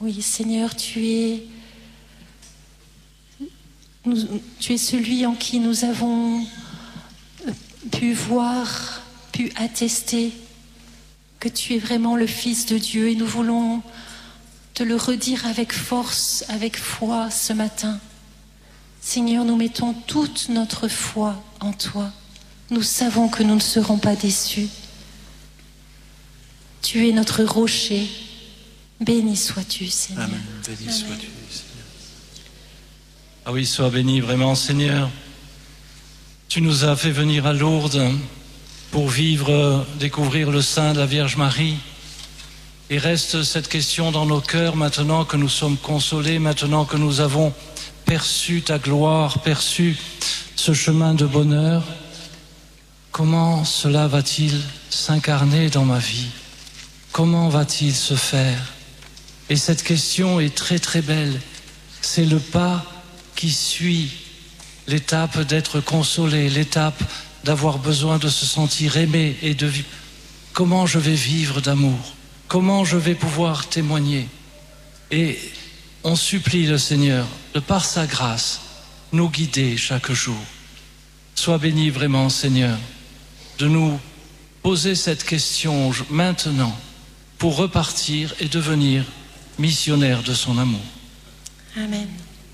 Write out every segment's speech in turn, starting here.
Oui, Seigneur, tu es celui en qui nous avons pu voir, pu attester que tu es vraiment le Fils de Dieu, et nous voulons te le redire avec force, avec foi ce matin. Seigneur, nous mettons toute notre foi en toi. Nous savons que nous ne serons pas déçus. Tu es notre rocher. Béni sois-tu, Seigneur. Amen. Béni sois-tu, Seigneur. Ah oui, sois béni vraiment, Seigneur. Tu nous as fait venir à Lourdes pour vivre, découvrir le sein de la Vierge Marie. Et reste cette question dans nos cœurs maintenant que nous sommes consolés, maintenant que nous avons perçu ta gloire, perçu ce chemin de bonheur. Comment cela va-t-il s'incarner dans ma vie? Comment va-t-il se faire? Et cette question est très très belle. C'est le pas qui suit l'étape d'être consolé, l'étape d'avoir besoin de se sentir aimé et de vivre. Comment je vais vivre d'amour? Comment je vais pouvoir témoigner? Et on supplie le Seigneur, de par sa grâce, nous guider chaque jour. Sois béni vraiment, Seigneur, de nous poser cette question maintenant pour repartir et devenir missionnaire de son amour. Amen.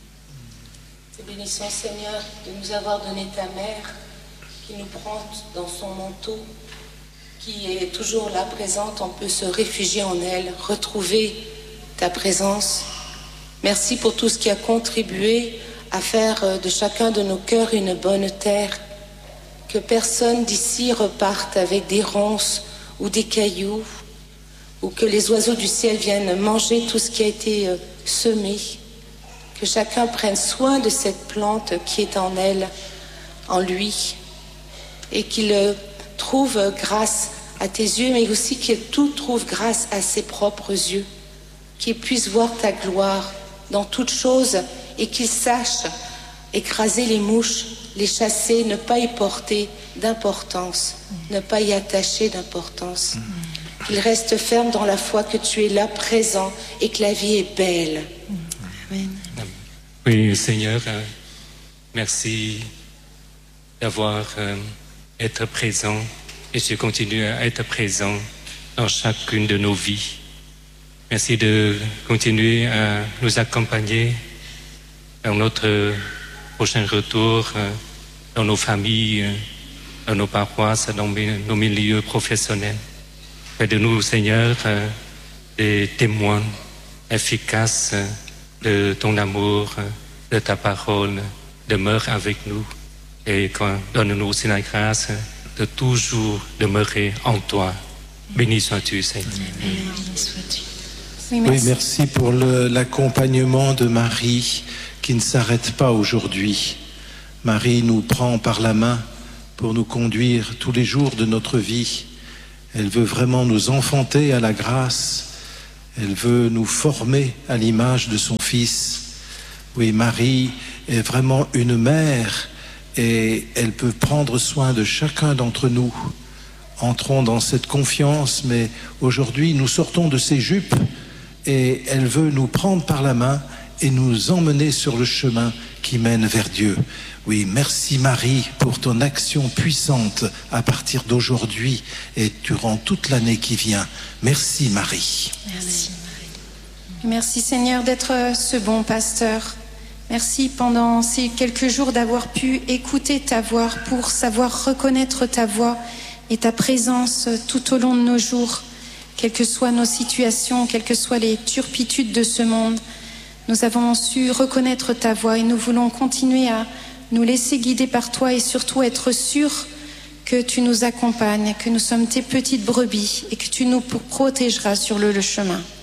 Te bénissons, Seigneur, de nous avoir donné ta mère qui nous prend dans son manteau, qui est toujours là présente. On peut se réfugier en elle, retrouver ta présence. Merci pour tout ce qui a contribué à faire de chacun de nos cœurs une bonne terre. Que personne d'ici reparte avec des ronces ou des cailloux, ou que les oiseaux du ciel viennent manger tout ce qui a été semé. Que chacun prenne soin de cette plante qui est en elle, en lui, et qu'il trouve grâce à tes yeux, mais aussi qu'il tout trouve grâce à ses propres yeux, qu'il puisse voir ta gloire dans toutes choses et qu'il sache écraser les mouches, les chasser, ne pas y porter d'importance, ne pas y attacher d'importance. Qu'il reste ferme dans la foi que tu es là, présent, et que la vie est belle. Amen. Oui, Seigneur, merci d'avoir été présent, et tu continues à être présent dans chacune de nos vies. Merci de continuer à nous accompagner dans notre prochain retour, dans nos familles, dans nos paroisses, dans nos milieux professionnels. Fais de nous, Seigneur, des témoins efficaces de ton amour, de ta parole. Demeure avec nous et donne-nous aussi la grâce de toujours demeurer en toi. Béni sois-tu, Seigneur. Béni sois-tu. Oui, merci pour l'accompagnement de Marie qui ne s'arrête pas aujourd'hui. Marie nous prend par la main pour nous conduire tous les jours de notre vie. Elle veut vraiment nous enfanter à la grâce. Elle veut nous former à l'image de son Fils. Oui, Marie est vraiment une mère et elle peut prendre soin de chacun d'entre nous. Entrons dans cette confiance, mais aujourd'hui nous sortons de ces jupes et elle veut nous prendre par la main et nous emmener sur le chemin qui mène vers Dieu. Oui, merci Marie pour ton action puissante à partir d'aujourd'hui et durant toute l'année qui vient. Merci Marie. Merci. Merci Seigneur d'être ce bon pasteur. Merci pendant ces quelques jours d'avoir pu écouter ta voix pour savoir reconnaître ta voix et ta présence tout au long de nos jours. Quelles que soient nos situations, quelles que soient les turpitudes de ce monde, nous avons su reconnaître ta voix et nous voulons continuer à nous laisser guider par toi et surtout être sûrs que tu nous accompagnes, que nous sommes tes petites brebis et que tu nous protégeras sur le chemin.